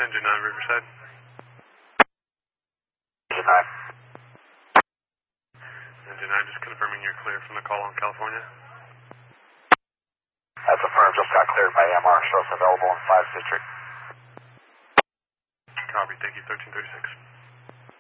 Engine 9 Riverside. Engine 9. Engine 9, just confirming you're clear from the call on California. That's affirmed, just got cleared by AMR, shows available in 5 Citric. Copy, thank you, 1336.